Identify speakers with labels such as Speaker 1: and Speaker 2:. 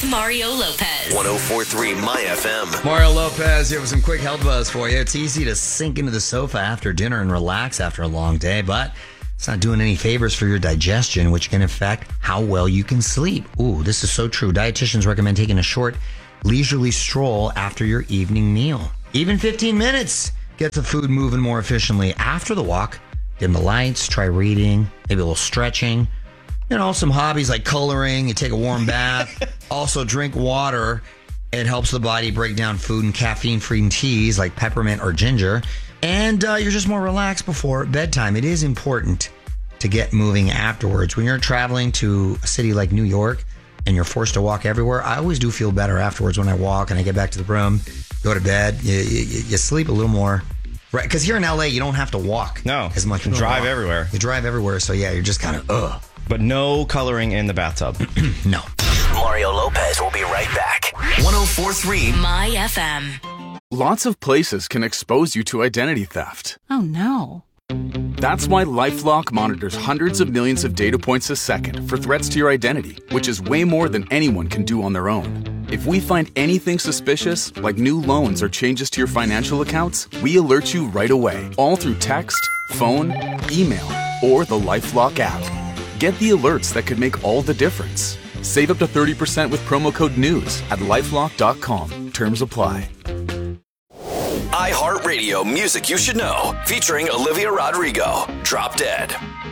Speaker 1: Mario Lopez.
Speaker 2: 104.3 My FM.
Speaker 3: Mario Lopez here with some quick health buzz for you. It's easy to sink into the sofa after dinner and relax after a long day, but it's not doing any favors for your digestion, which can affect how well you can sleep. Ooh, this is so true. Dietitians recommend taking a short, leisurely stroll after your evening meal. Even 15 minutes gets the food moving more efficiently. After the walk, dim the lights, try reading, maybe a little stretching. You know, some hobbies like coloring, you take a warm bath. Also, drink water. It helps the body break down food and caffeine-free teas like peppermint or ginger. And you're just more relaxed before bedtime. It is important to get moving afterwards. When you're traveling to a city like New York and you're forced to walk everywhere, I always do feel better afterwards when I walk and I get back to the room, go to bed. You sleep a little more. Right, because here in LA, you don't have to walk as much.
Speaker 4: You drive everywhere.
Speaker 3: You drive everywhere, so yeah, you're just kind of, ugh.
Speaker 4: But no coloring in the bathtub.
Speaker 3: No.
Speaker 2: Mario Lopez will be right back. 104.3
Speaker 1: My FM.
Speaker 5: Lots of places can expose you to identity theft.
Speaker 6: Oh, no.
Speaker 5: That's why LifeLock monitors hundreds of millions of data points a second for threats to your identity, which is way more than anyone can do on their own. If we find anything suspicious, like new loans or changes to your financial accounts, we alert you right away, all through text, phone, email, or the LifeLock app. Get the alerts that could make all the difference. Save up to 30% with promo code NEWS at LifeLock.com. Terms apply.
Speaker 2: iHeartRadio Music You Should Know, featuring Olivia Rodrigo. Drop Dead.